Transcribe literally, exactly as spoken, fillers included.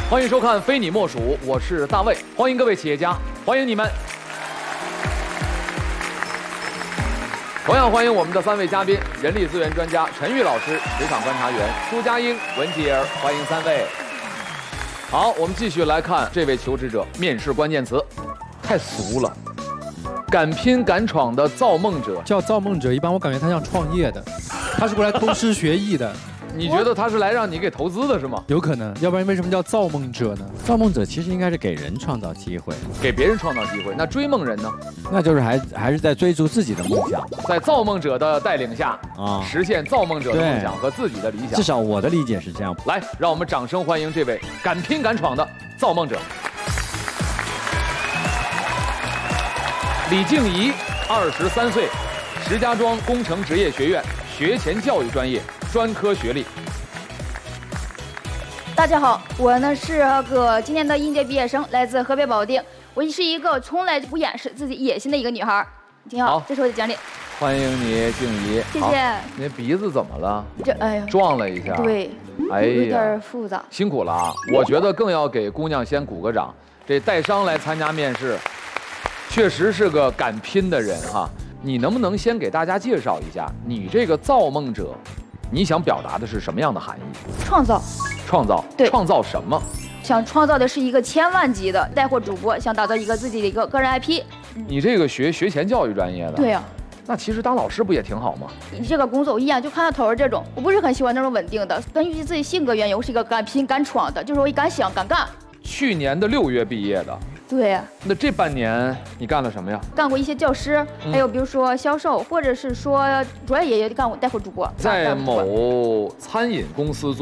欢迎收看《非你莫属》，我是大卫，欢迎各位企业家，欢迎你们。同样欢迎我们的三位嘉宾：人力资源专家陈玉老师、职场观察员朱佳英、文吉儿，欢迎三位。好，我们继续来看这位求职者面试关键词，太俗了。敢拼敢闯的造梦者， 叫造梦者，一般我感觉他像创业的，他是过来偷师学艺的。 你觉得他是来让你给投资的是吗？ 有可能，要不然为什么叫造梦者呢？ 造梦者其实应该是给人创造机会， 给别人创造机会。那追梦人呢？ 那就是还还是在追逐自己的梦想， 在造梦者的带领下啊， 实现造梦者的梦想和自己的理想。 至少我的理解是这样。 来，让我们掌声欢迎这位敢拼敢闯的造梦者。李静怡，二十三岁，石家庄工程职业学院学前教育专业专科学历。 大家好，我呢是个今年的应届毕业生，来自河北保定。我是一个从来不掩饰自己野心的一个女孩。挺好， 好， 这是我的奖励。 欢迎你，静怡。 谢谢。 你鼻子怎么了？ 这哎呀， 撞了一下。 对， 哎呀， 有点复杂。 辛苦了啊！我觉得更要给姑娘先鼓个掌。这带伤来参加面试，确实是个敢拼的人哈。你能不能先给大家介绍一下，你这个造梦者，你想表达的是什么样的含义？ 创造。 创造。 对。 创造什么？ 想创造的是一个千万级的带货主播，想打造一个自己的一个个人 I P。 你这个学学前教育专业的。 对呀、啊。 那其实当老师不也挺好吗？ 你这个工作我一眼就看到头儿，这种我不是很喜欢那种稳定的。根据自己性格原因，我是一个敢拼敢闯的，就是我敢想敢干。 去年的六月毕业的。 对。 那这半年你干了什么呀？ 干过一些教师， 嗯、 还有比如说销售，或者是说主要也也干过带货主播。 在某餐饮公司做。